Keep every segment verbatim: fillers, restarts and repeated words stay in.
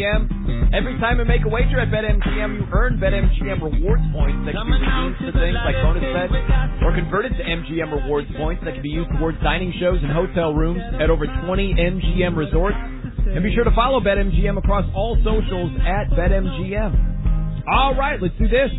BetMGM. Every time you make a wager at BetMGM, you earn BetMGM rewards points that can be used for things like bonus bets or converted to M G M rewards points that can be used towards dining shows and hotel rooms at over twenty M G M resorts. And be sure to follow BetMGM across all socials at BetMGM. All right, let's do this.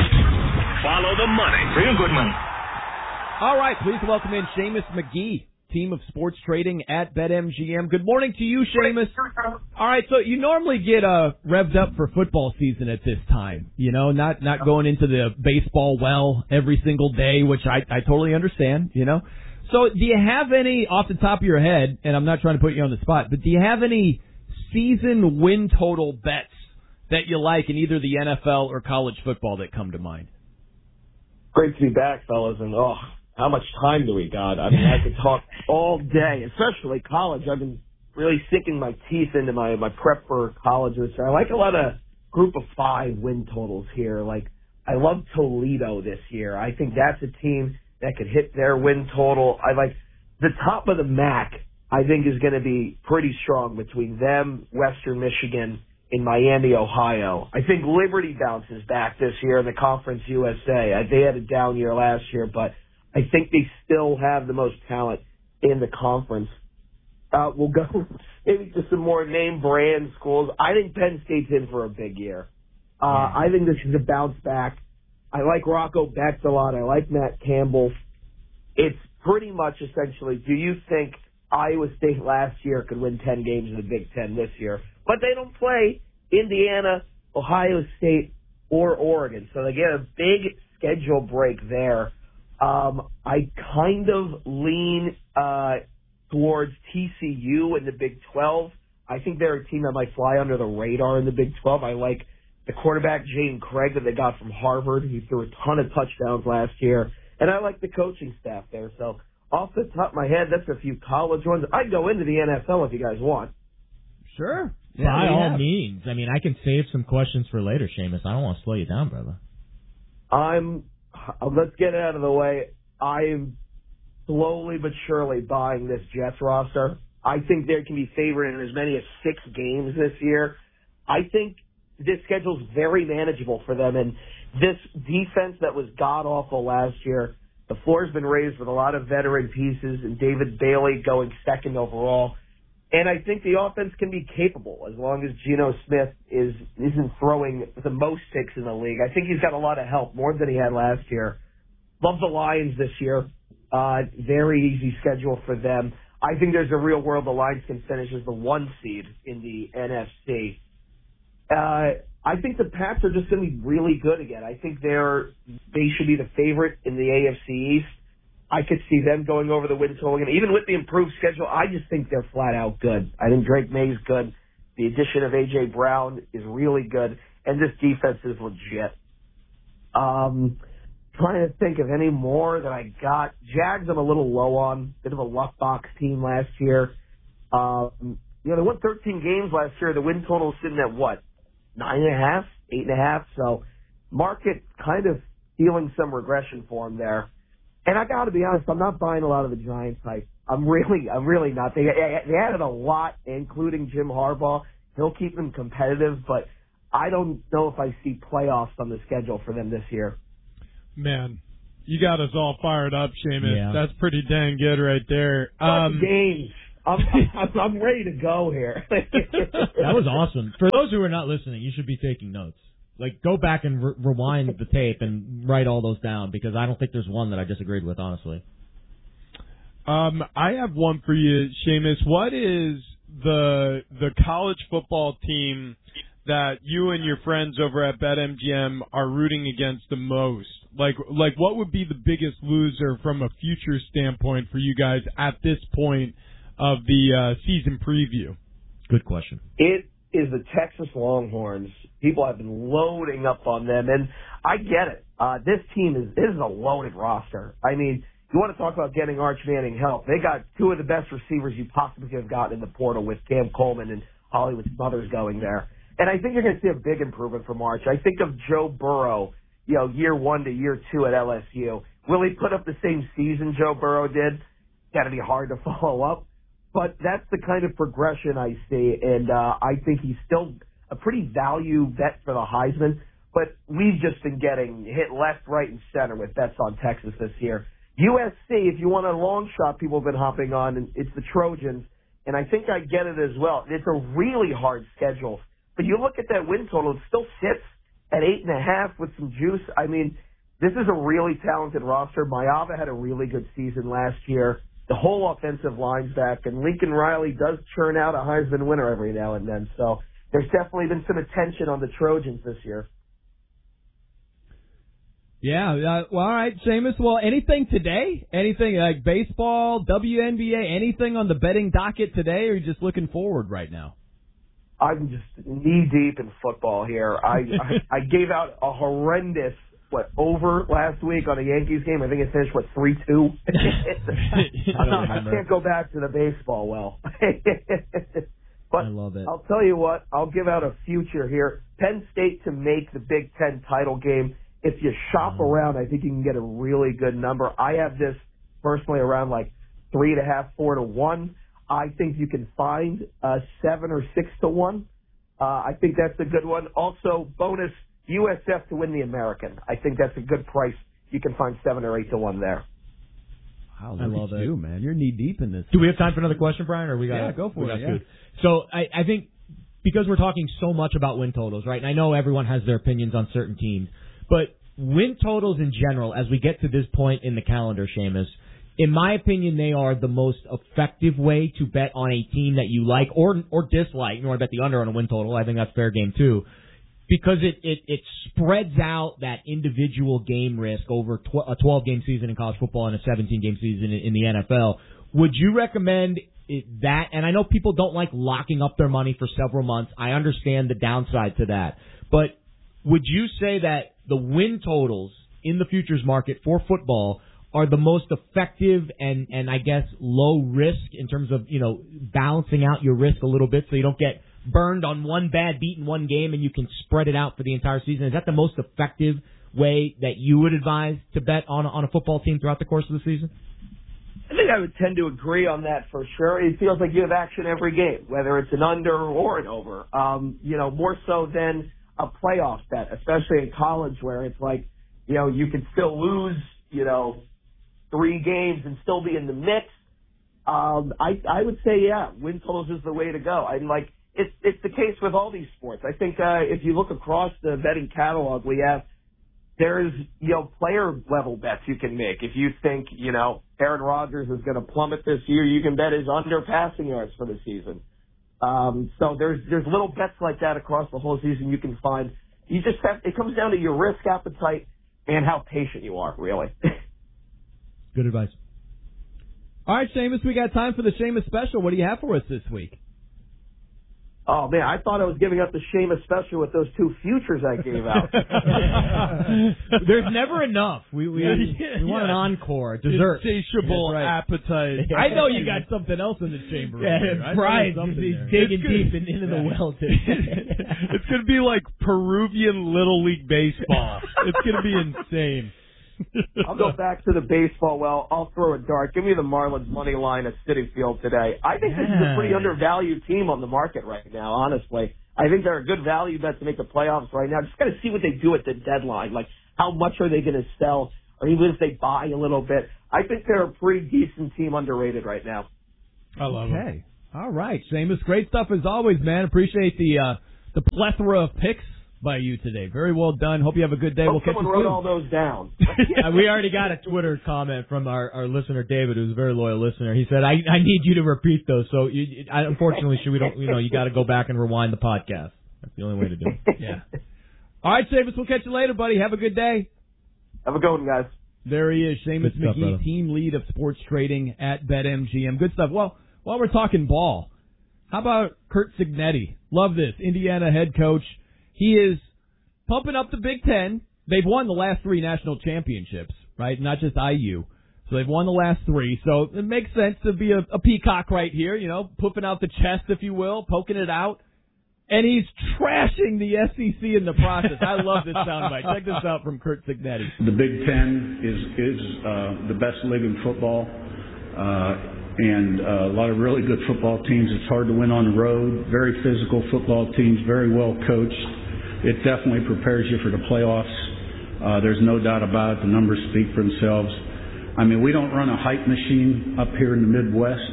Follow the money. Real good money. All right, please welcome in Seamus McGee, team of sports trading at BetMGM. Good morning to you, Seamus. All right, so you normally get uh, revved up for football season at this time, you know, not not going into the baseball well every single day, which I, I totally understand, you know. So do you have any, off the top of your head, and I'm not trying to put you on the spot, but do you have any season win total bets that you like in either the N F L or college football that come to mind? Great to be back, fellas, and oh, how much time do we got? I mean, I could talk all day, especially college. I've been really sinking my teeth into my, my prep for college this year. I like a lot of group of five win totals here. Like, I love Toledo this year. I think that's a team that could hit their win total. I like the top of the M A C, I think, is going to be pretty strong between them, Western Michigan, in Miami, Ohio. I think Liberty bounces back this year in the Conference U S A. They had a down year last year, but I think they still have the most talent in the conference. Uh, we'll go maybe to some more name brand schools. I think Penn State's in for a big year. Uh, I think this is a bounce back. I like Rocco Becht a lot. I like Matt Campbell. It's pretty much essentially, do you think Iowa State last year could win ten games in the Big Ten this year? But they don't play Indiana, Ohio State, or Oregon. So they get a big schedule break there. Um, I kind of lean uh, towards T C U in the Big twelve. I think they're a team that might fly under the radar in the Big twelve. I like the quarterback, Jaden Craig, that they got from Harvard. He threw a ton of touchdowns last year. And I like the coaching staff there. So off the top of my head, that's a few college ones. I'd go into the N F L if you guys want. Sure. Yeah, By all have. means. I mean, I can save some questions for later, Seamus. I don't want to slow you down, brother. I'm... Let's get it out of the way. I'm slowly but surely buying this Jets roster. I think they can be favored in as many as six games this year. I think this schedule's very manageable for them, and this defense that was god-awful last year, the floor's been raised with a lot of veteran pieces, and David Bailey going second overall. And I think the offense can be capable as long as Geno Smith is, isn't throwing the most picks in the league. I think he's got a lot of help, more than he had last year. Love the Lions this year. Uh, very easy schedule for them. I think there's a real world the Lions can finish as the one seed in the N F C. Uh, I think the Pats are just going to be really good again. I think they're they should be the favorite in the A F C East. I could see them going over the win total again. Even with the improved schedule, I just think they're flat out good. I think Drake May's good. The addition of A J. Brown is really good. And this defense is legit. Um, trying to think of any more that I got. Jags I'm a little low on. Bit of a luck box team last year. Um, you know, they won thirteen games last year. The win total is sitting at what? Nine and a half? Eight and a half? So market kind of feeling some regression for them there. And I got to be honest, I'm not buying a lot of the Giants hype. I'm really, I'm really not. They they added a lot, including Jim Harbaugh. He'll keep them competitive, but I don't know if I see playoffs on the schedule for them this year. Man, you got us all fired up, Seamus. Yeah. That's pretty dang good right there. Um, games. I'm, I'm I'm ready to go here. That was awesome. For those who are not listening, you should be taking notes. Like, go back and re- rewind the tape and write all those down, because I don't think there's one that I disagreed with, honestly. Um, I have one for you, Seamus. What is the the college football team that you and your friends over at BetMGM are rooting against the most? Like, like what would be the biggest loser from a future standpoint for you guys at this point of the uh, season preview? Good question. It is the Texas Longhorns. People have been loading up on them, and I get it. Uh, this team is this is a loaded roster. I mean, you want to talk about getting Arch Manning help. They got two of the best receivers you possibly could have gotten in the portal with Cam Coleman and Hollywood Smothers going there. And I think you're going to see a big improvement from Arch. I think of Joe Burrow, you know, year one to year two at L S U. Will he put up the same season Joe Burrow did? Got to be hard to follow up. But that's the kind of progression I see, and uh, I think he's still a pretty value bet for the Heisman. But we've just been getting hit left, right, and center with bets on Texas this year. U S C, if you want a long shot, people have been hopping on, and it's the Trojans. And I think I get it as well. It's a really hard schedule. But you look at that win total, it still sits at eight and a half with some juice. I mean, this is a really talented roster. Maiyava had a really good season last year. The whole offensive line's back, and Lincoln Riley does churn out a Heisman winner every now and then. So there's definitely been some attention on the Trojans this year. Yeah, uh, well, all right, Seamus. Well, anything today? Anything like baseball, W N B A, anything on the betting docket today, or are you just looking forward right now? I'm just knee-deep in football here. I, I I gave out a horrendous, what, over last week on a Yankees game. I think it finished, what, three two? I, I can't go back to the baseball well. But I love it. I'll tell you what, I'll give out a future here. Penn State to make the Big Ten title game. If you shop around, I think you can get a really good number. I have this personally around like three and a half, four to one. I think you can find uh, seven or six to one. Uh, I think that's a good one. Also, bonus U S F to win the American. I think that's a good price. You can find seven or eight to one there. Wow, I love at it. you, man. You're knee deep in this. Do we have time for another question, Brian? Or we got yeah, go for it. Yeah. So I, I think because we're talking so much about win totals, right? And I know everyone has their opinions on certain teams, but win totals in general, as we get to this point in the calendar, Seamus, in my opinion, they are the most effective way to bet on a team that you like or or dislike. You want to bet the under on a win total. I think that's fair game too, because it it, it spreads out that individual game risk over tw- a twelve-game season in college football and a seventeen-game season in, in the N F L. Would you recommend it, that? And I know people don't like locking up their money for several months. I understand the downside to that, but would you say that the win totals in the futures market for football are the most effective and, and I guess low risk in terms of, you know, balancing out your risk a little bit so you don't get burned on one bad beat in one game and you can spread it out for the entire season? Is that the most effective way that you would advise to bet on, on a football team throughout the course of the season? I think I would tend to agree on that for sure. It feels like you have action every game, whether it's an under or an over. Um, you know, more so than a playoff bet, especially in college where it's like, you know, you could still lose, you know, three games and still be in the mix. Um, I, I would say, yeah, win totals is the way to go. I like it's it's the case with all these sports. I think uh, if you look across the betting catalog, we have there's you know player level bets you can make. If you think you know Aaron Rodgers is going to plummet this year, you can bet his under passing yards for the season. Um, so there's there's little bets like that across the whole season you can find. You just have it comes down to your risk appetite and how patient you are, really. Good advice. All right, Seamus, we got time for the Seamus special. What do you have for us this week? Oh, man, I thought I was giving up the Seamus special with those two futures I gave out. There's never enough. We we, we want an encore, dessert. Insatiable right. appetite. I know you got something else in the chamber. Yeah, Brian, he's digging deep in, into the well today. It's going to be like Peruvian Little League Baseball. It's going to be insane. I'll go back to the baseball. Well, I'll throw a dart. Give me the Marlins money line at Citi Field today. I think yeah. this is a pretty undervalued team on the market right now, honestly. I think they're a good value bet to make the playoffs right now. Just got to see what they do at the deadline. Like, how much are they going to sell, or even if they buy a little bit. I think they're a pretty decent team, underrated right now. I love it. Okay. All right, Seamus. Great stuff as always, man. Appreciate the uh, the plethora of picks by you today. Very well done. Hope you have a good day. Hope we'll catch someone you wrote soon. all those down. uh, we already got a Twitter comment from our, our listener David, who's a very loyal listener. He said, "I I need you to repeat those." So, you, I, unfortunately, should we don't you know you got to go back and rewind the podcast. That's the only way to do it. Yeah. All right, Seamus. We'll catch you later, buddy. Have a good day. Have a good one, guys. There he is, Seamus Good stuff, McGee, brother. team lead of sports trading at BetMGM. Good stuff. Well, while we're talking ball, how about Curt Cignetti? Love this. Indiana head coach. He is pumping up the Big Ten. They've won the last three national championships, right? Not just I U. So they've won the last three. So it makes sense to be a, a peacock right here, you know, puffing out the chest, if you will, poking it out. And he's trashing the S E C in the process. I love this soundbite. Check this out from Curt Cignetti. The Big Ten is is uh, the best league in football. Uh, and uh, a lot of really good football teams. It's hard to win on the road. Very physical football teams, very well coached. It definitely prepares you for the playoffs. Uh, there's no doubt about it. The numbers speak for themselves. I mean, we don't run a hype machine up here in the Midwest.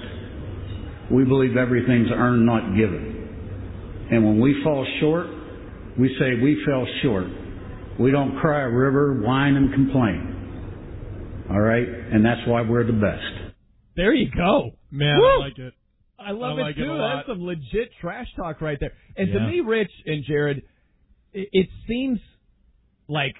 We believe everything's earned, not given. And when we fall short, we say we fell short. We don't cry a river, whine, and complain. All right? And that's why we're the best. There you go. Man, Woo! I like it. I love I it, like too. it a lot. That's some legit trash talk right there. And Yeah. to me, Rich and Jared, it, it seems like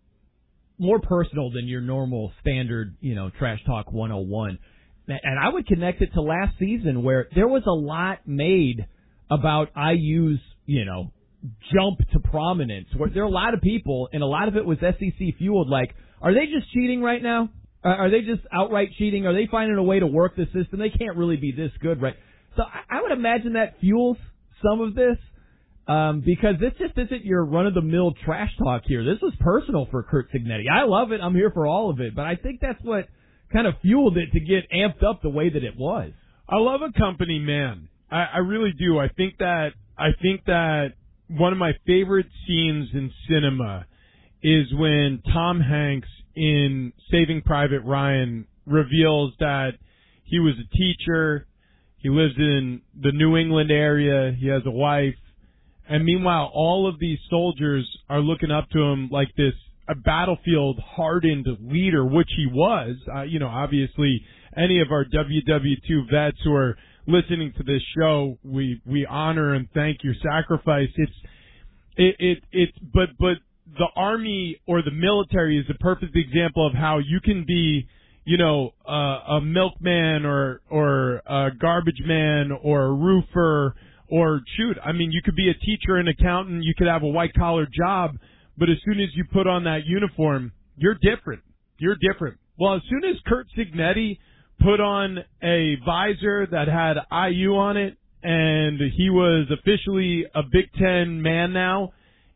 more personal than your normal standard, you know, trash talk one oh one. And I would connect it to last season where there was a lot made about I U's, you know, jump to prominence. Where there are a lot of people, and a lot of it was S E C fueled, like, are they just cheating right now? Are they just outright cheating? Are they finding a way to work the system? They can't really be this good, right? So I would imagine that fuels some of this. Um, because this just isn't your run-of-the-mill trash talk here. This was personal for Curt Cignetti. I love it. I'm here for all of it. But I think that's what kind of fueled it to get amped up the way that it was. I love a company man. I, I really do. I think that I think that one of my favorite scenes in cinema is when Tom Hanks in Saving Private Ryan reveals that he was a teacher, he lives in the New England area, he has a wife, and meanwhile all of these soldiers are looking up to him like this a battlefield hardened leader, which he was. Uh, you know, obviously any of our W W two vets who are listening to this show, we we honor and thank your sacrifice. It's it it it's but but the Army or the military is a perfect example of how you can be, you know, uh, a milkman or or a garbage man or a roofer or shoot, I mean, you could be a teacher, an accountant, you could have a white collar job, but as soon as you put on that uniform, you're different. You're different. Well, as soon as Curt Cignetti put on a visor that had I U on it and he was officially a Big Ten man now,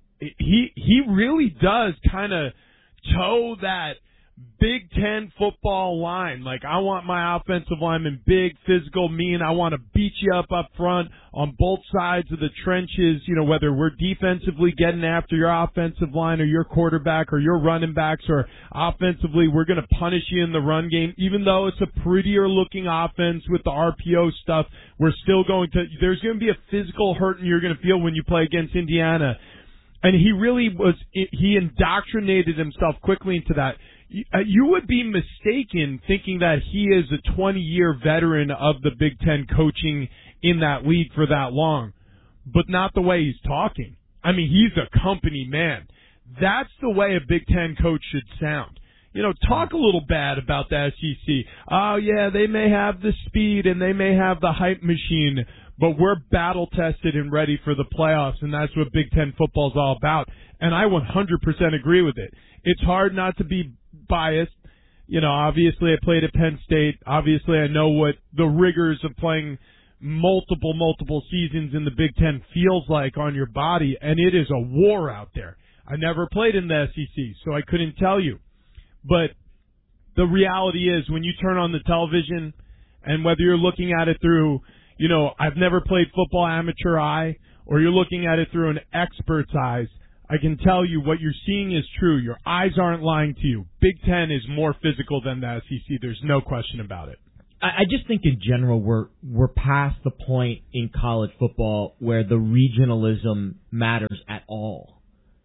he he really does kind of toe that Big Ten football line. Like, I want my offensive lineman big, physical, mean. I want to beat you up up front on both sides of the trenches, you know, whether we're defensively getting after your offensive line or your quarterback or your running backs, or offensively we're going to punish you in the run game. Even though it's a prettier looking offense with the R P O stuff, we're still going to, there's going to be a physical hurting you're going to feel when you play against Indiana. And he really was, he indoctrinated himself quickly into that. You would be mistaken thinking that he is a twenty-year veteran of the Big Ten coaching in that league for that long, but not the way he's talking. I mean, he's a company man. That's the way a Big Ten coach should sound. You know, talk a little bad about the S E C. Oh, yeah, they may have the speed and they may have the hype machine, but we're battle-tested and ready for the playoffs, and that's what Big Ten football is all about. And I one hundred percent agree with it. It's hard not to be biased. You know, obviously I played at Penn State. Obviously I know what the rigors of playing multiple, multiple seasons in the Big Ten feels like on your body, and it is a war out there. I never played in the S E C, so I couldn't tell you. But the reality is when you turn on the television, and whether you're looking at it through, you know, I've never played football amateur eye, or you're looking at it through an expert's eyes, I can tell you what you're seeing is true. Your eyes aren't lying to you. Big Ten is more physical than the S E C. There's no question about it. I just think in general we're we're past the point in college football where the regionalism matters at all.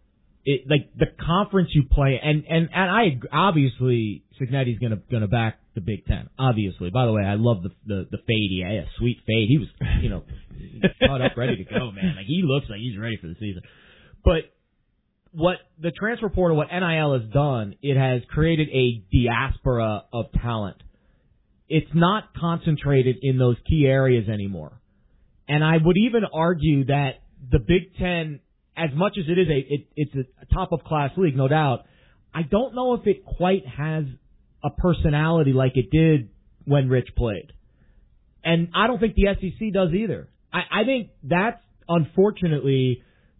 It like the conference you play, and and and I obviously Cignetti's gonna gonna back the Big Ten. Obviously, by the way, I love the the, the fade. He had a sweet fade. He was you know caught up, ready to go, man. Like he looks like he's ready for the season, but. What the transfer portal, what N I L has done, it has created a diaspora of talent. It's not concentrated in those key areas anymore. And I would even argue that the Big Ten, as much as it is a, it, it's a top of class league, no doubt, I don't know if it quite has a personality like it did when Rich played. And I don't think the S E C does either. I, I think that's unfortunately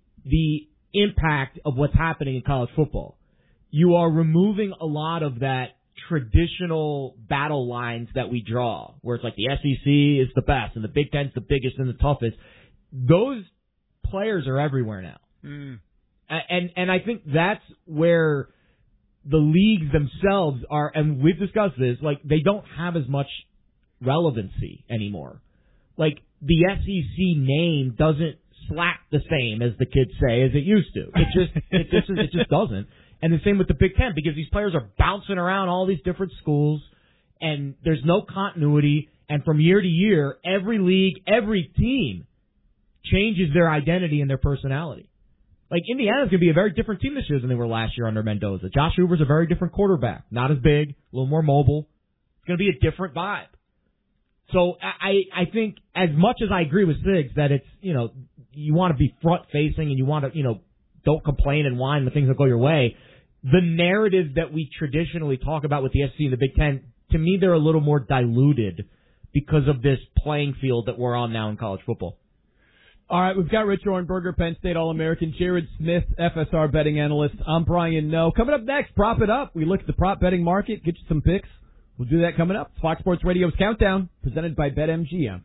the impact of what's happening in college football. You are removing a lot of that traditional battle lines that we draw, where it's like the S E C is the best and the Big Ten's the biggest and the toughest. Those players are everywhere now. Mm. And and I think that's where the leagues themselves are, and we've discussed this, like they don't have as much relevancy anymore. Like the S E C name doesn't slap the same, as the kids say, as it used to. It just it just it just doesn't. And the same with the Big Ten, because these players are bouncing around all these different schools, and there's no continuity. And from year to year, every league, every team changes their identity and their personality. Like, Indiana's going to be a very different team this year than they were last year under Mendoza. Josh Hoover's a very different quarterback. Not as big, a little more mobile. It's going to be a different vibe. So I, I think as much as I agree with Siggs that it's, you know, you want to be front-facing and you want to, you know, don't complain and whine when things don't go your way, the narrative that we traditionally talk about with the S E C and the Big Ten, to me, they're a little more diluted because of this playing field that we're on now in college football. All right, we've got Rich Orenberger, Penn State All-American, Jared Smith, F S R betting analyst. I'm Brian Noe. Coming up next, Prop It Up. We look at the prop betting market, get you some picks. We'll do that coming up. Fox Sports Radio's Countdown, presented by BetMGM.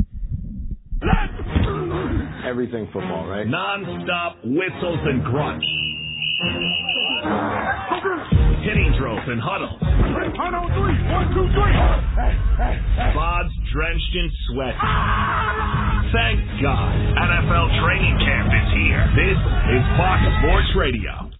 Everything football, right? Non-stop whistles and grunts. Hitting drills and huddles. One, two, three. One, two, three. Bods drenched in sweat. Thank God, N F L training camp is here. This is Fox Sports Radio.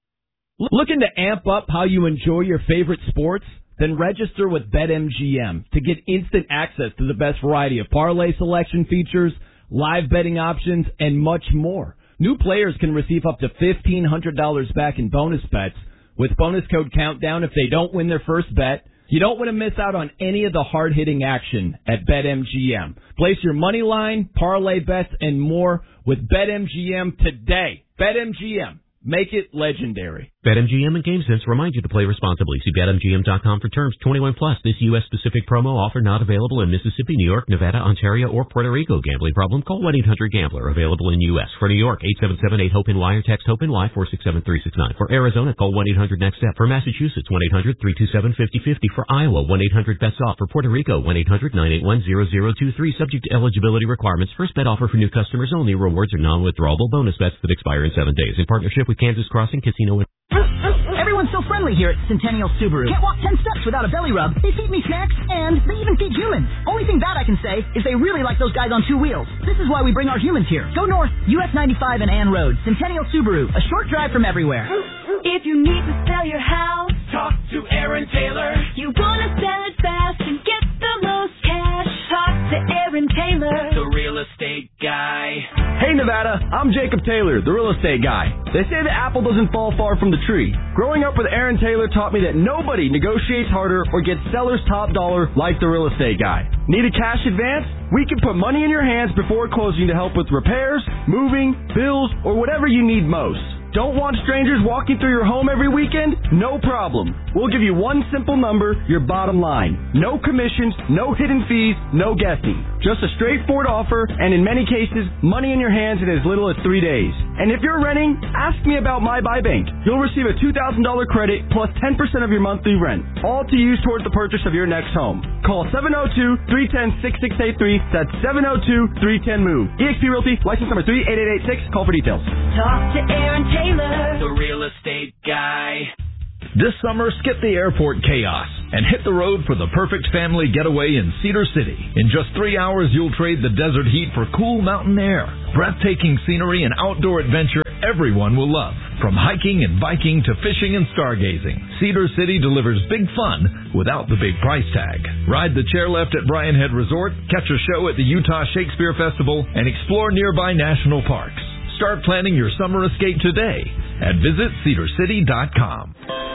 Looking to amp up how you enjoy your favorite sports? Then register with BetMGM to get instant access to the best variety of parlay selection features, live betting options, and much more. New players can receive up to fifteen hundred dollars back in bonus bets with bonus code COUNTDOWN if they don't win their first bet. You don't want to miss out on any of the hard-hitting action at BetMGM. Place your money line, parlay bets, and more with BetMGM today. BetMGM. Make it legendary. BetMGM and GameSense remind you to play responsibly. See Bet M G M dot com for terms. twenty-one plus. This U S-specific promo offer not available in Mississippi, New York, Nevada, Ontario, or Puerto Rico. Gambling problem? Call one eight hundred gambler. Available in U S. For New York, eight seven seven eight hope N Y or text HOPE-NY four six seven three six nine. For Arizona, call one eight hundred next step. For Massachusetts, one eight hundred three two seven five zero five zero. For Iowa, one eight hundred bets off. For Puerto Rico, one eight hundred nine eight one zero zero two three. Subject to eligibility requirements. First bet offer for new customers only. Rewards are non-withdrawable bonus bets that expire in seven days. In partnership with Kansas Crossing Casino and Everyone's so friendly here at Centennial Subaru. Can't walk ten steps without a belly rub. They feed me snacks, and they even feed humans. Only thing bad I can say is they really like those guys on two wheels. This is why we bring our humans here. Go north, U S ninety-five and Ann Road. Centennial Subaru, a short drive from everywhere. If you need to sell your house, talk to Aaron Taylor. You want to sell it fast and get the most cash, talk to Aaron Taylor, the real estate guy. Hey Nevada, I'm Jacob Taylor, the real estate guy. They say the apple doesn't fall far from the tree. Growing up with Aaron Taylor taught me that nobody negotiates harder or gets seller's top dollar like the real estate guy. Need a cash advance? We can put money in your hands before closing to help with repairs, moving, bills, or whatever you need most. Don't want strangers walking through your home every weekend? No problem. We'll give you one simple number, your bottom line. No commissions, no hidden fees, no guessing. Just a straightforward offer, and in many cases, money in your hands in as little as three days. And if you're renting, ask me about My Buy Bank. You'll receive a two thousand dollars credit plus ten percent of your monthly rent, all to use towards the purchase of your next home. Call seven oh two, three one oh, six six eight three. That's seven oh two, three one oh, MOVE. E X P Realty, license number three eight eight eight six. Call for details. talk to Aaron Taylor, the real estate guy. This summer, skip the airport chaos and hit the road for the perfect family getaway in Cedar City. In just three hours, you'll trade the desert heat for cool mountain air, breathtaking scenery, and outdoor adventure everyone will love. From hiking and biking to fishing and stargazing, Cedar City delivers big fun without the big price tag. Ride the chairlift at Brian Head Resort, catch a show at the Utah Shakespeare Festival, and explore nearby national parks. Start planning your summer escape today at visit cedar city dot com.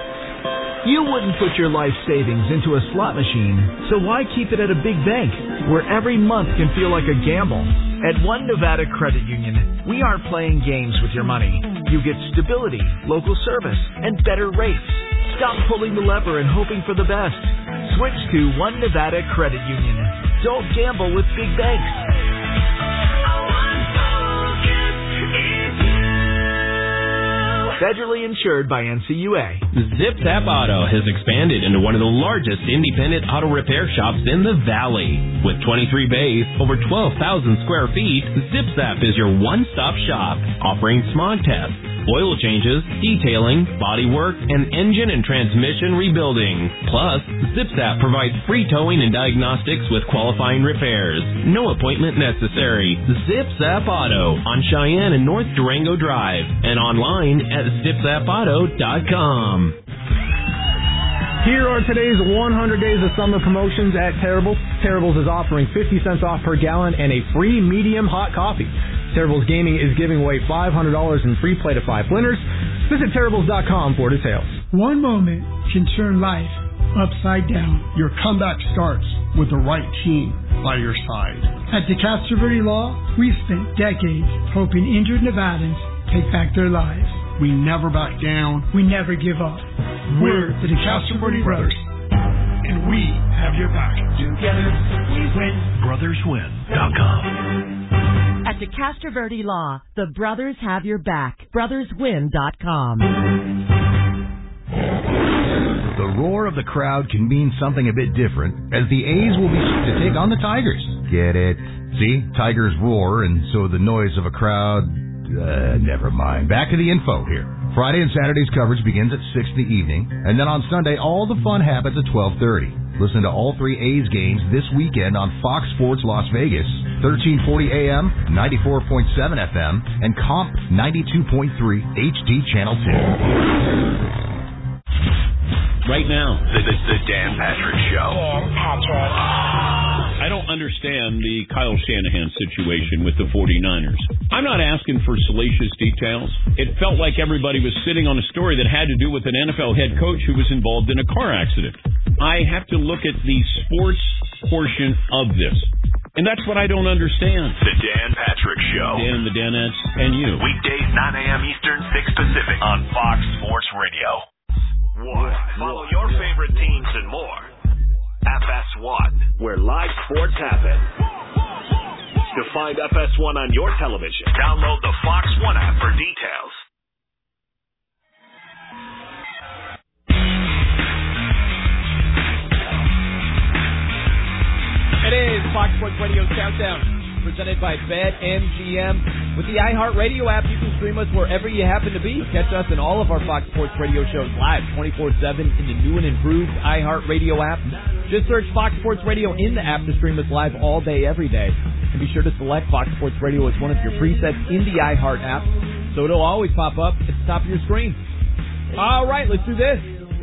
You wouldn't put your life savings into a slot machine, so why keep it at a big bank where every month can feel like a gamble? At One Nevada Credit Union, we aren't playing games with your money. You get stability, local service, and better rates. Stop pulling the lever and hoping for the best. Switch to One Nevada Credit Union. Don't gamble with big banks. Federally insured by N C U A. ZipZap Auto has expanded into one of the largest independent auto repair shops in the Valley. With twenty-three bays, over twelve thousand square feet, ZipZap is your one-stop shop, offering smog tests, oil changes, detailing, bodywork, and engine and transmission rebuilding. Plus, ZipZap provides free towing and diagnostics with qualifying repairs. No appointment necessary. ZipZap Auto on Cheyenne and North Durango Drive and online at zip zap auto dot com. Here are today's one hundred days of summer promotions at Terrible's. Terrible's is offering fifty cents off per gallon and a free medium hot coffee. Terrible's Gaming is giving away five hundred dollars in free play to five winners. Visit Terrible's dot com for details. One moment can turn life upside down. Your comeback starts with the right team by your side. At the Castroverde Law, we've spent decades helping injured Nevadans take back their lives. We never back down. We never give up. We're the Castroverde Brothers, and we have your back. Together we win. brothers win dot com. At the Castroverde Law, the brothers have your back. brothers win dot com. The roar of the crowd can mean something a bit different, as the A's will be to take on the Tigers. Get it? See? Tigers roar, and so the noise of a crowd... Uh, never mind. Back to the info here. Friday and Saturday's coverage begins at six in the evening, and then on Sunday, all the fun happens at twelve thirty. Listen to all three A's games this weekend on Fox Sports Las Vegas, thirteen forty A M, ninety-four point seven F M, and Comp ninety-two point three H D Channel two. Right now, the, the, the Dan Patrick Show. Dan Patrick. I don't understand the Kyle Shanahan situation with the forty-niners. I'm not asking for salacious details. It felt like everybody was sitting on a story that had to do with an N F L head coach who was involved in a car accident. I have to look at the sports portion of this. And that's what I don't understand. The Dan Patrick Show. Dan and the Danettes and you. Weekdays, nine A M Eastern, six Pacific on Fox Sports Radio. One. Follow your favorite teams and more. F S one, where live sports happen. To find F S one on your television, download the Fox One app for details. It is Fox Sports Radio Countdown, presented by BetMGM. With the iHeartRadio app, you can stream us wherever you happen to be. Catch us and all of our Fox Sports Radio shows live twenty-four seven in the new and improved iHeartRadio app. Just search Fox Sports Radio in the app to stream us live all day, every day. And be sure to select Fox Sports Radio as one of your presets in the iHeart app, so it'll always pop up at the top of your screen. All right, let's do this.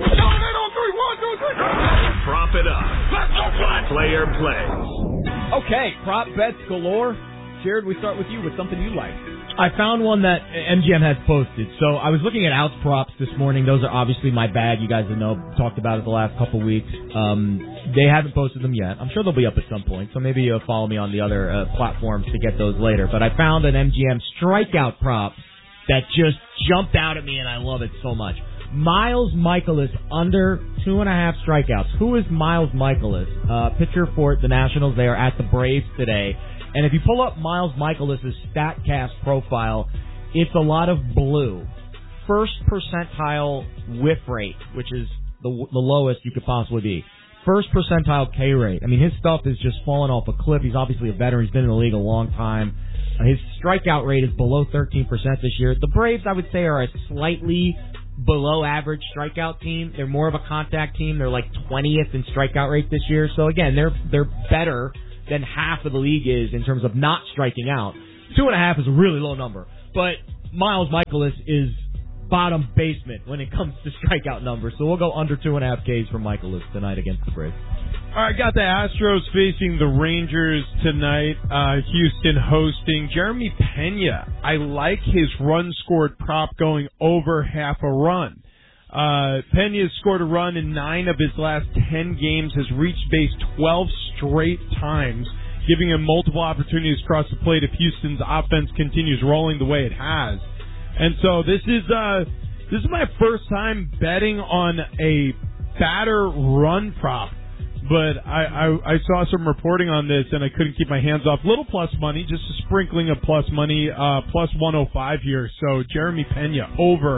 Prop it up. Player plays. Okay, prop bets galore. Jared, we start with you with something you like. I found one that M G M has posted. So I was looking at outs props this morning. Those are obviously my bag. You guys know, talked about it the last couple weeks. Um, they haven't posted them yet. I'm sure they'll be up at some point. So maybe you'll follow me on the other uh, platforms to get those later. But I found an M G M strikeout prop that just jumped out at me, and I love it so much. Miles Michaelis under two and a half strikeouts. Who is Miles Michaelis? Uh, pitcher for the Nationals. They are at the Braves today. And if you pull up Miles Michaelis' StatCast profile, it's a lot of blue. First percentile whiff rate, which is the, the lowest you could possibly be. First percentile K rate. I mean, his stuff is just falling off a cliff. He's obviously a veteran. He's been in the league a long time. Uh, his strikeout rate is below thirteen percent this year. The Braves, I would say, are a slightly below average strikeout team. They're more of a contact team. They're like twentieth in strikeout rate this year. So again, they're they're better than half of the league is in terms of not striking out. Two and a half is a really low number. But Miles Michaelis is bottom basement when it comes to strikeout numbers. So we'll go under two and a half Ks for Michaelis tonight against the Braves. All right, got the Astros facing the Rangers tonight. Uh, Houston hosting. Jeremy Pena, I like his run scored prop going over half a run. Uh, Pena's scored a run in nine of his last ten games, has reached base twelve straight times, giving him multiple opportunities across the plate if Houston's offense continues rolling the way it has. And so this is uh, this is my first time betting on a batter run prop. But I, I, I saw some reporting on this, and I couldn't keep my hands off. Little plus money, just a sprinkling of plus money, uh, plus one oh five here. So Jeremy Pena over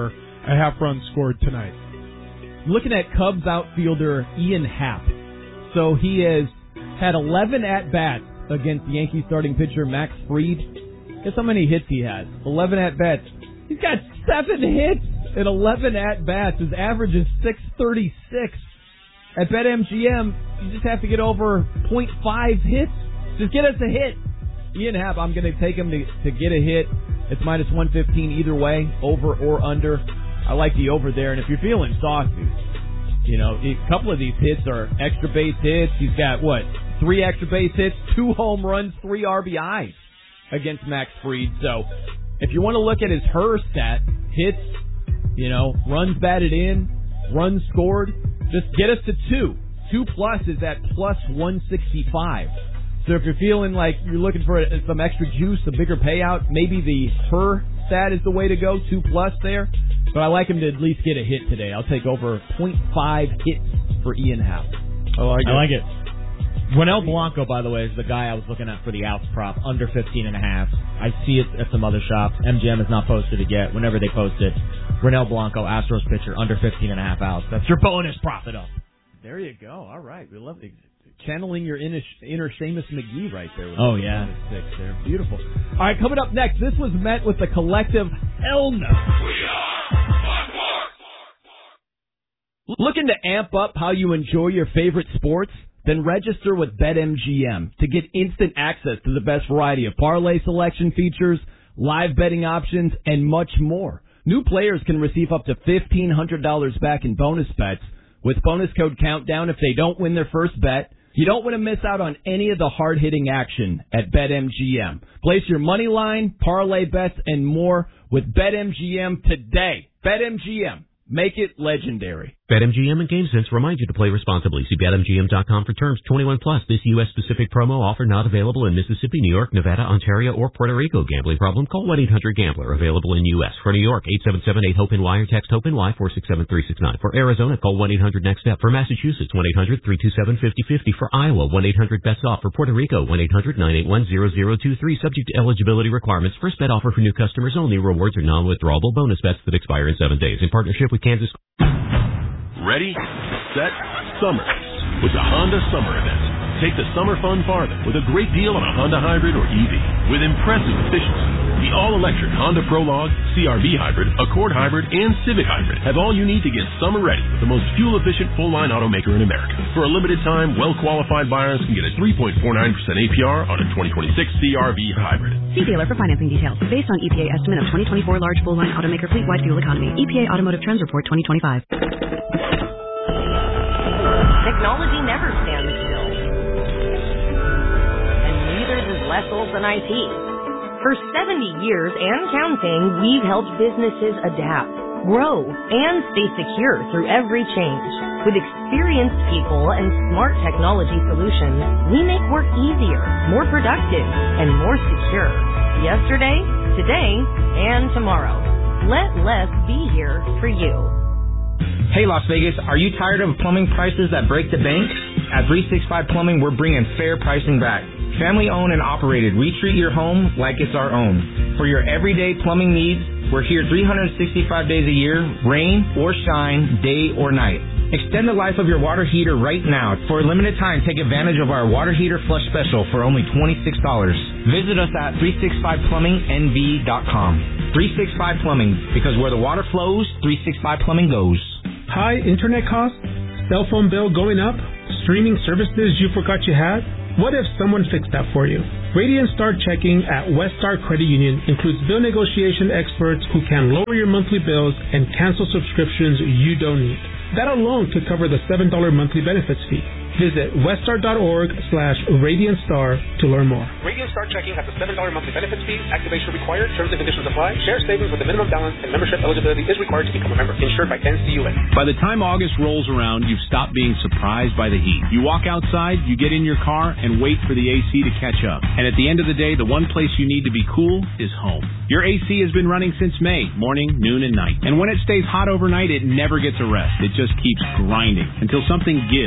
a half run scored tonight. Looking at Cubs outfielder Ian Happ. So he has had eleven at-bats against the Yankees starting pitcher Max Fried. Guess how many hits he has? eleven at-bats. He's got seven hits and eleven at-bats. His average is six thirty-six. At BetMGM, you just have to get over point five hits. Just get us a hit. Ian Happ, I'm going to take him to, to get a hit. It's minus one fifteen either way, over or under. I like the over there. And if you're feeling saucy, you know, a couple of these hits are extra base hits. He's got, what, three extra base hits, two home runs, three R B Is against Max Fried. So if you want to look at his H E R stat, hits, you know, runs batted in, runs scored, just get us to two. Two plus is at plus one sixty-five. So if you're feeling like you're looking for some extra juice, a bigger payout, maybe the H E R stat is the way to go, two plus there. But I like him to at least get a hit today. I'll take over point five hits for Ian Happ. I like it. I like it. Ronel Blanco, by the way, is the guy I was looking at for the outs prop, under fifteen and a half. I see it at some other shops. M G M has not posted it yet. Whenever they post it, Ronel Blanco, Astros pitcher, under fifteen and a half outs. That's your bonus profit up. There you go. All right. We love it. Channeling your inner, inner Seamus McGee right there. With oh, the yeah. Six there. Beautiful. All right, coming up next, this was met with the collective hell no. Looking to amp up how you enjoy your favorite sports? Then register with BetMGM to get instant access to the best variety of parlay selection features, live betting options, and much more. New players can receive up to fifteen hundred dollars back in bonus bets with bonus code COUNTDOWN if they don't win their first bet. You don't want to miss out on any of the hard-hitting action at BetMGM. Place your money line, parlay bets, and more with BetMGM today. BetMGM. Make it legendary. BetMGM and GameSense remind you to play responsibly. See Bet M G M dot com for terms. twenty-one plus. This U S specific promo offer not available in Mississippi, New York, Nevada, Ontario, or Puerto Rico. Gambling problem? Call one eight hundred gambler. Available in U S For New York, eight seven seven eight hope N Y or text HOPE-NY four six seven three six nine. For Arizona, call one eight hundred next step. For Massachusetts, one eight hundred three two seven five zero five zero. For Iowa, one eight hundred bets off. For Puerto Rico, one eight hundred nine eight one zero zero two three. Subject to eligibility requirements. First bet offer for new customers only. Rewards are non-withdrawable bonus bets that expire in seven days. In partnership with Kansas. Ready, set, summer with the Honda Summer Event. Take the summer fun farther with a great deal on a Honda Hybrid or E V with impressive efficiency. The all-electric Honda Prologue, C R V Hybrid, Accord Hybrid, and Civic Hybrid have all you need to get summer ready with the most fuel-efficient full-line automaker in America. For a limited time, well-qualified buyers can get a three point four nine percent A P R on a twenty twenty-six C R V Hybrid. See dealer for financing details. Based on E P A estimate of twenty twenty-four large full-line automaker fleet-wide fuel economy. E P A Automotive Trends Report twenty twenty-five. Technology never stands still. And neither does less Olsen I T. For seventy years and counting, we've helped businesses adapt, grow, and stay secure through every change. With experienced people and smart technology solutions, we make work easier, more productive, and more secure. Yesterday, today, and tomorrow. Let less be here for you. Hey Las Vegas, are you tired of plumbing prices that break the bank? At three sixty-five Plumbing, we're bringing fair pricing back. Family owned and operated, we treat your home like it's our own. For your everyday plumbing needs, we're here three hundred sixty-five days a year, rain or shine, day or night. Extend the life of your water heater right now. For a limited time, take advantage of our water heater flush special for only twenty-six dollars. Visit us at three sixty-five plumbing N V dot com. three sixty-five Plumbing, because where the water flows, three sixty-five Plumbing goes. High internet costs? Cell phone bill going up? Streaming services you forgot you had? What if someone fixed that for you? Radiant Star Checking at Weststar Credit Union includes bill negotiation experts who can lower your monthly bills and cancel subscriptions you don't need. That alone could cover the seven dollars monthly benefits fee. Visit weststar.org slash Radiant Star to learn more. Radiant Star Checking has a seven dollars monthly benefits fee. Activation required. Terms and conditions apply. Share savings with a minimum balance and membership eligibility is required to become a member. Insured by N C U A. By the time August rolls around, you've stopped being surprised by the heat. You walk outside, you get in your car, and wait for the A C to catch up. And at the end of the day, the one place you need to be cool is home. Your A C has been running since May, morning, noon, and night. And when it stays hot overnight, it never gets a rest. It just keeps grinding until something gives. At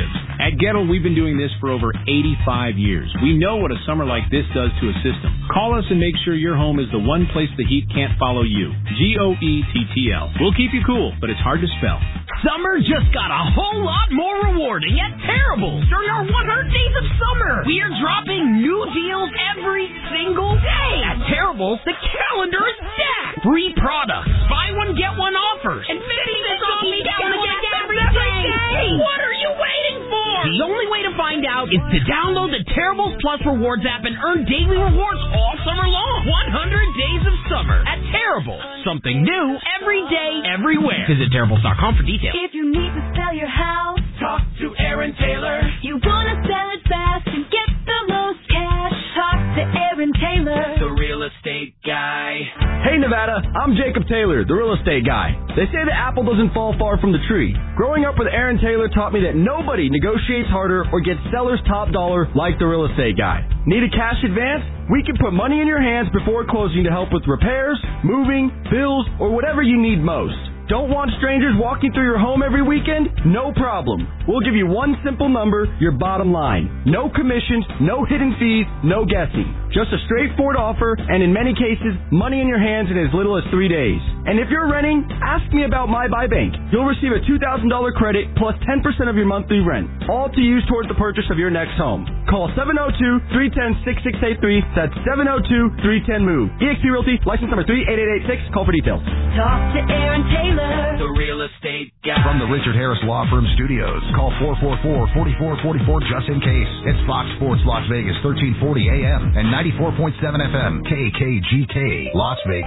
At Gettle, we've been doing this for over eighty-five years. We know what a summer like this does to a system. Call us and make sure your home is the one place the heat can't follow you. G O E T T L. We'll keep you cool, but it's hard to spell. Summer just got a whole lot more rewarding at Terribles during our one hundred days of summer. We are dropping new deals every single day. At Terribles, the calendar is stacked. Free products, buy one, get one offers, and fifty cents off each gallon of gas every day. What are you waiting for? The only way to find out is to download the Terribles Plus Rewards app and earn daily rewards all summer long. one hundred days of summer at Terribles. Something new every day, everywhere. Visit Terribles dot com for details. If you need to sell your house, talk to Aaron Taylor. You want to sell it fast and get the most cash, talk to Aaron Taylor, the real estate guy. Hey Nevada, I'm Jacob Taylor, the real estate guy. They say the apple doesn't fall far from the tree. Growing up with Aaron Taylor taught me that nobody negotiates harder or gets seller's top dollar like the real estate guy. Need a cash advance? We can put money in your hands before closing to help with repairs, moving, bills, or whatever you need most. Don't want strangers walking through your home every weekend? No problem. We'll give you one simple number, your bottom line. No commissions, no hidden fees, no guessing. Just a straightforward offer, and in many cases, money in your hands in as little as three days. And if you're renting, ask me about My Buy Bank. You'll receive a two thousand dollars credit plus ten percent of your monthly rent, all to use towards the purchase of your next home. Call seven oh two, three one oh, six six eight three. That's seven oh two, three one oh, MOVE. E X P Realty, license number three eight eight eight six. Call for details. Talk to Aaron Taylor, the real estate guy. From the Richard Harris Law Firm Studios, call four four four, four four four four just in case. It's Fox Sports Las Vegas, thirteen forty A M and ninety-four point seven F M, K K G K, Las Vegas.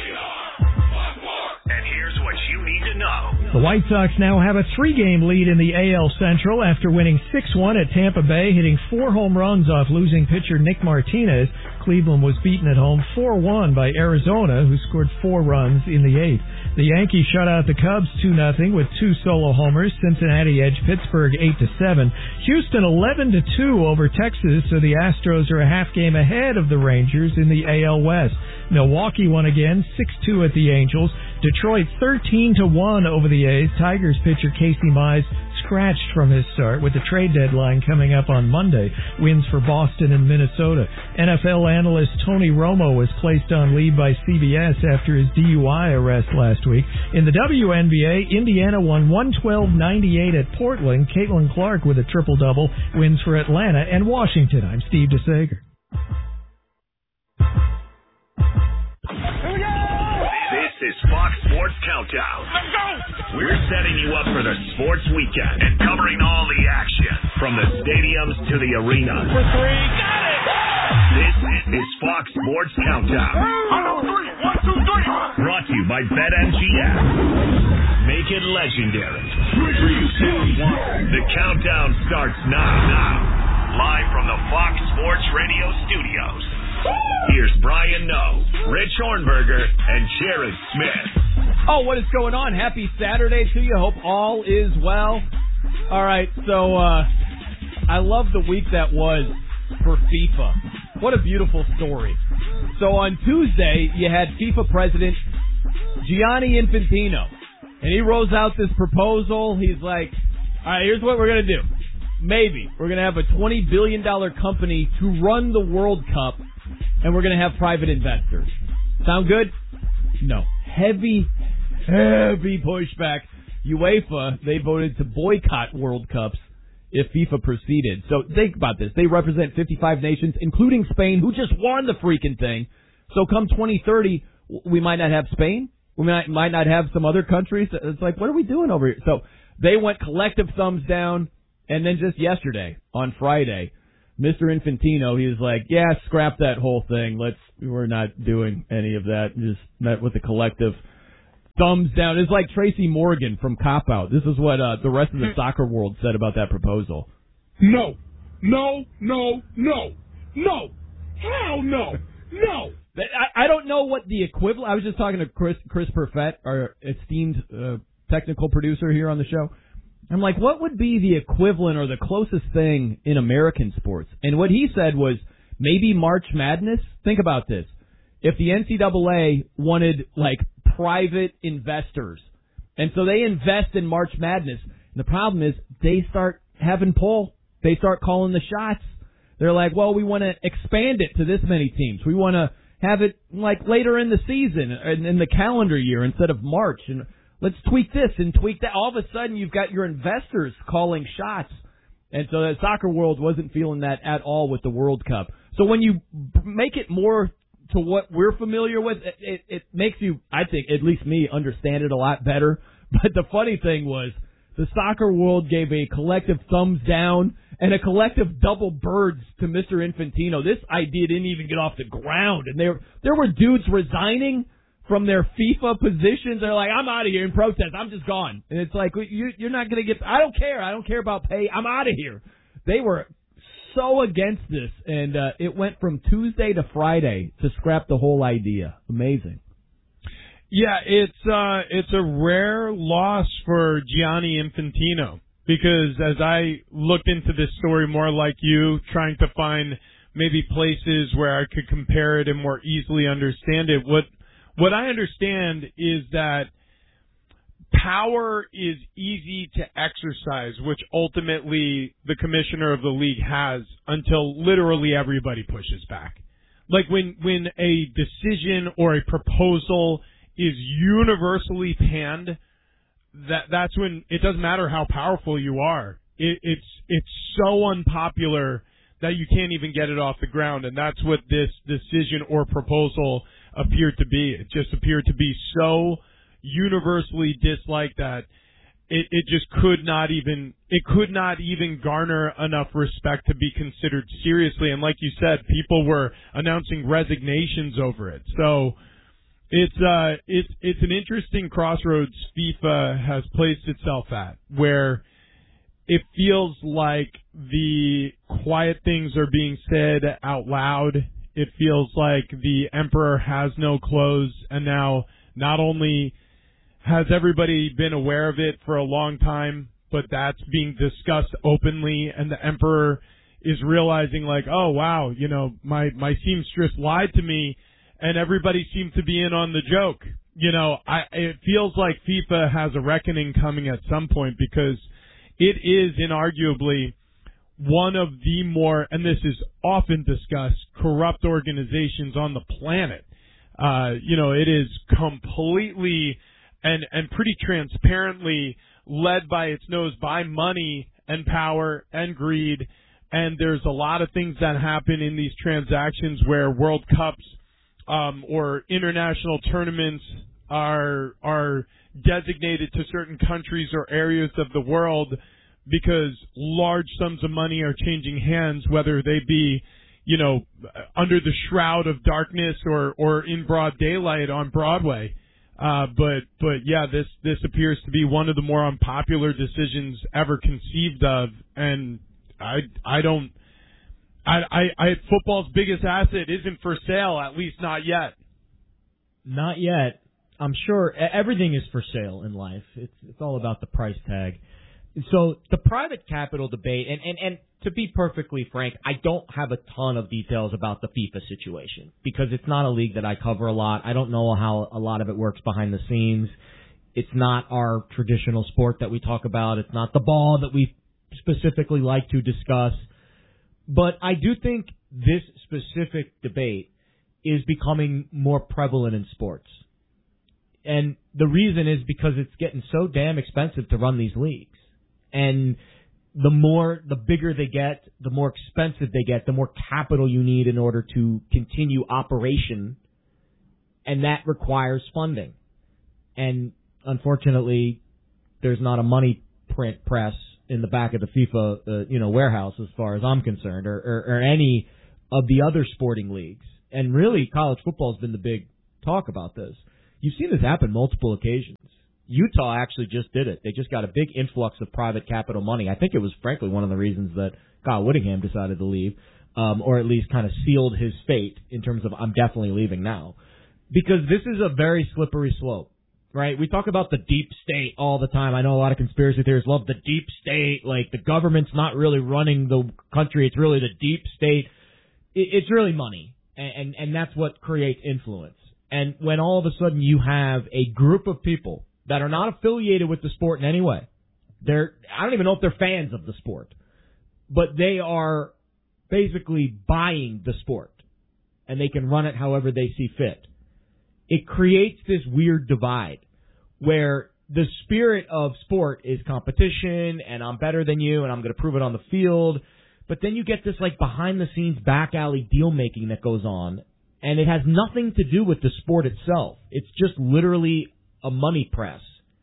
And here's what you need to know. The White Sox now have a three-game lead in the A L Central after winning six one at Tampa Bay, hitting four home runs off losing pitcher Nick Martinez. Cleveland was beaten at home four one by Arizona, who scored four runs in the eighth. The Yankees shut out the Cubs two nothing with two solo homers. Cincinnati edged Pittsburgh eight to seven. Houston eleven to two over Texas, so the Astros are a half game ahead of the Rangers in the A L West. Milwaukee won again, six two at the Angels. Detroit thirteen to one over the A's. Tigers pitcher Casey Mize scratched from his start with the trade deadline coming up on Monday. Wins for Boston and Minnesota. N F L analyst Tony Romo was placed on leave by C B S after his D U I arrest last week. In the W N B A, Indiana won one twelve ninety-eight at Portland. Caitlin Clark with a triple-double. Wins for Atlanta and Washington. I'm Steve DeSager. This is Fox Sports Countdown. Let's go! We're setting you up for the sports weekend and covering all the action from the stadiums to the arena. For three, got it! This is Fox Sports Countdown. One, two, three, one, two, three. Brought to you by BetMGM. Make it legendary. Three, two, one. The countdown starts now. Now, live from the Fox Sports Radio studios. Here's Brian Noe, Rich Hornberger, and Jared Smith. Oh, what is going on? Happy Saturday to you. Hope all is well. All right, so uh, I love the week that was for FIFA. What a beautiful story. So on Tuesday, you had FIFA president Gianni Infantino, and he rolls out this proposal. He's like, all right, here's what we're going to do. Maybe we're going to have a twenty billion dollars company to run the World Cup, and we're going to have private investors. Sound good? No. Heavy, heavy pushback. UEFA, they voted to boycott World Cups if FIFA proceeded. So think about this. They represent fifty-five nations, including Spain, who just won the freaking thing. So come twenty thirty, we might not have Spain. We might, might not have some other countries. It's like, what are we doing over here? So they went collective thumbs down. And then just yesterday, on Friday, Mister Infantino, he was like, yeah, scrap that whole thing. Let's, we're not doing any of that. Just met with a collective thumbs down. It's like Tracy Morgan from Cop Out. This is what uh, the rest of the soccer world said about that proposal. No. No, no, no. No. Hell no. No. I, I don't know what the equivalent, I was just talking to Chris, Chris Perfett, our esteemed uh, technical producer here on the show. I'm like, what would be the equivalent or the closest thing in American sports? And what he said was maybe March Madness. Think about this. If the N C double A wanted, like, private investors, and so they invest in March Madness, and the problem is they start having pull they start calling the shots. They're like, well, we want to expand it to this many teams. We want to have it like later in the season and in the calendar year instead of March. And let's tweak this and tweak that. All of a sudden, you've got your investors calling shots. And so the soccer world wasn't feeling that at all with the World Cup. So when you make it more to what we're familiar with, it, it, it makes you, I think, at least me, understand it a lot better. But the funny thing was, the soccer world gave a collective thumbs down and a collective double birds to Mister Infantino. This idea didn't even get off the ground. And there, there were dudes resigning from their FIFA positions. They're like, I'm out of here in protest. I'm just gone. And it's like, you, you're not going to get, I don't care. I don't care about pay. I'm out of here. They were so against this. And uh, it went from Tuesday to Friday to scrap the whole idea. Amazing. Yeah, it's uh, it's a rare loss for Gianni Infantino because as I looked into this story more like you, trying to find maybe places where I could compare it and more easily understand it, what what I understand is that power is easy to exercise, which ultimately the commissioner of the league has until literally everybody pushes back. Like when when a decision or a proposal is universally panned, that that's when it doesn't matter how powerful you are. It, it's it's so unpopular that you can't even get it off the ground, and that's what this decision or proposal appeared to be. It just appeared to be so universally disliked that it, it just could not even it could not even garner enough respect to be considered seriously. And like you said, people were announcing resignations over it. So It's uh it's it's an interesting crossroads FIFA has placed itself at, where it feels like the quiet things are being said out loud. It feels like the emperor has no clothes, and now not only has everybody been aware of it for a long time, but that's being discussed openly, and the emperor is realizing like, oh wow, you know, my my seamstress lied to me. And everybody seemed to be in on the joke. You know, I, it feels like FIFA has a reckoning coming at some point because it is inarguably one of the more, and this is often discussed, corrupt organizations on the planet. Uh, you know, it is completely and, and pretty transparently led by its nose by money and power and greed. And there's a lot of things that happen in these transactions where World Cups Um, or international tournaments are are designated to certain countries or areas of the world because large sums of money are changing hands, whether they be, you know, under the shroud of darkness or, or in broad daylight on Broadway. Uh, but but yeah, this this appears to be one of the more unpopular decisions ever conceived of, and I I don't. I, I, I, football's biggest asset isn't for sale, at least not yet. Not yet. I'm sure everything is for sale in life. It's it's all about the price tag. So the private capital debate, and, and, and to be perfectly frank, I don't have a ton of details about the FIFA situation because it's not a league that I cover a lot. I don't know how a lot of it works behind the scenes. It's not our traditional sport that we talk about. It's not the ball that we specifically like to discuss. But I do think this specific debate is becoming more prevalent in sports. And the reason is because it's getting so damn expensive to run these leagues. And the more, the bigger they get, the more expensive they get, the more capital you need in order to continue operation. And that requires funding. And unfortunately, there's not a money print press in the back of the FIFA, uh, you know, warehouse as far as I'm concerned, or, or, or any of the other sporting leagues. And really, college football has been the big talk about this. You've seen this happen multiple occasions. Utah actually just did it. They just got a big influx of private capital money. I think it was, frankly, one of the reasons that Kyle Whittingham decided to leave, um, or at least kind of sealed his fate in terms of, I'm definitely leaving now. Because this is a very slippery slope. Right? We talk about the deep state all the time. I know a lot of conspiracy theorists love the deep state, like the government's not really running the country. It's really the deep state. It's really money, and, and, and that's what creates influence. And when all of a sudden you have a group of people that are not affiliated with the sport in any way, they're I don't even know if they're fans of the sport, but they are basically buying the sport, and they can run it however they see fit. It creates this weird divide where the spirit of sport is competition, and I'm better than you, and I'm going to prove it on the field. But then you get this like behind-the-scenes back alley deal-making that goes on, and it has nothing to do with the sport itself. It's just literally a money press,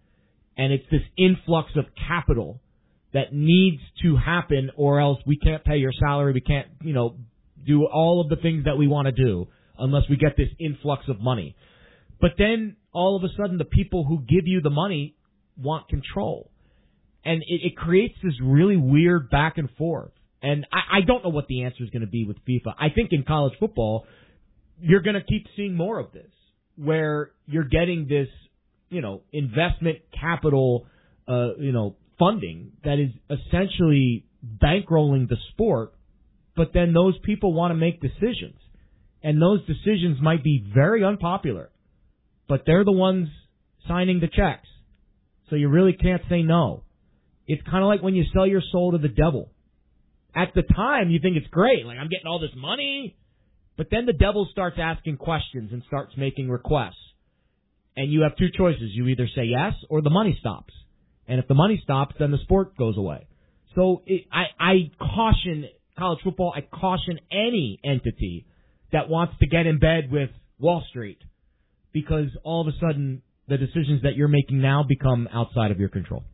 and it's this influx of capital that needs to happen, or else we can't pay your salary, we can't, you know, do all of the things that we want to do unless we get this influx of money. But then all of a sudden the people who give you the money want control. And it, it creates this really weird back and forth. And I, I don't know what the answer is going to be with FIFA. I think in college football, you're going to keep seeing more of this, where you're getting this, you know, investment capital, uh, you know, funding that is essentially bankrolling the sport. But then those people want to make decisions. And those decisions might be very unpopular. But they're the ones signing the checks. So you really can't say no. It's kind of like when you sell your soul to the devil. At the time, you think it's great. Like, I'm getting all this money. But then the devil starts asking questions and starts making requests. And you have two choices. You either say yes or the money stops. And if the money stops, then the sport goes away. So it, I, I caution college football. I caution any entity that wants to get in bed with Wall Street, because all of a sudden the decisions that you're making now become outside of your control.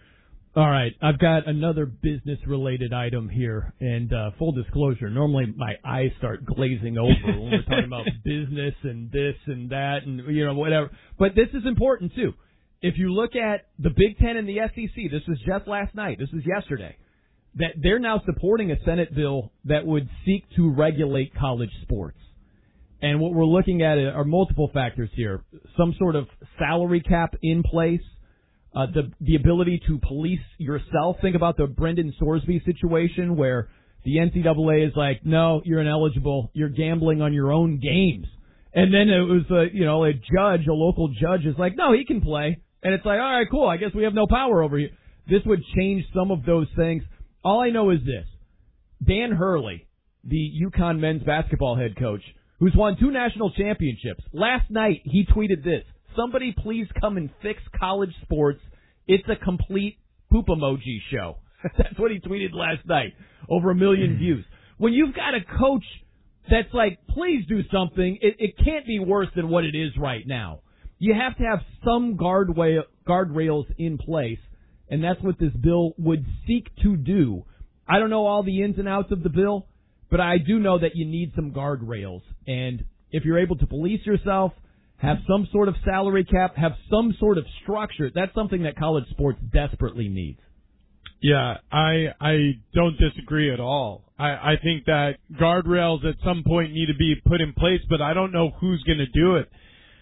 All right, I've got another business-related item here, and uh, full disclosure, normally my eyes start glazing over when we're talking about business and this and that and, you know, whatever. But this is important, too. If you look at the Big Ten and the S E C, this was just last night, this was yesterday, that they're now supporting a Senate bill that would seek to regulate college sports. And what we're looking at are multiple factors here. Some sort of salary cap in place, uh, the the ability to police yourself. Think about the Brendan Sorsby situation where the N C double A is like, no, you're ineligible. You're gambling on your own games. And then it was, a, you know, a judge, a local judge is like, no, he can play. And it's like, all right, cool. I guess we have no power over you. This would change some of those things. All I know is this. Dan Hurley, the UConn men's basketball head coach, who's won two national championships. Last night, he tweeted this: somebody please come and fix college sports. It's a complete poop emoji show. That's what he tweeted last night. Over a million views. When you've got a coach that's like, please do something, it, it can't be worse than what it is right now. You have to have some guardway, guardrails in place, and that's what this bill would seek to do. I don't know all the ins and outs of the bill, but I do know that you need some guardrails. And if you're able to police yourself, have some sort of salary cap, have some sort of structure, that's something that college sports desperately needs. Yeah, I I don't disagree at all. I, I think that guardrails at some point need to be put in place, but I don't know who's going to do it.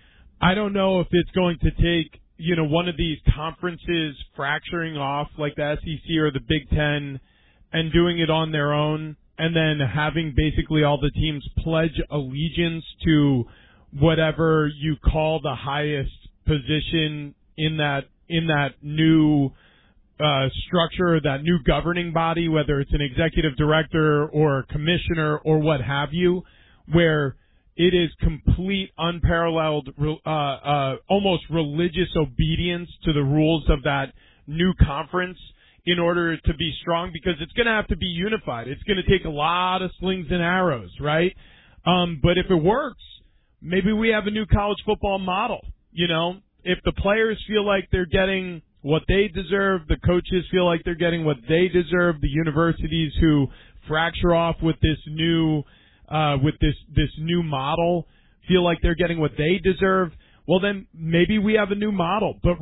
I don't know if it's going to take, you know, one of these conferences fracturing off like the S E C or the Big Ten and doing it on their own, and then having basically all the teams pledge allegiance to whatever you call the highest position in that in that new uh, structure, that new governing body, whether it's an executive director or a commissioner or what have you, where it is complete, unparalleled, uh, uh, almost religious obedience to the rules of that new conference in order to be strong, because it's going to have to be unified. It's going to take a lot of slings and arrows, right? Um, but if it works, maybe we have a new college football model. You know, if the players feel like they're getting what they deserve, the coaches feel like they're getting what they deserve, the universities who fracture off with this new, uh, with this, this new model feel like they're getting what they deserve, well then maybe we have a new model. But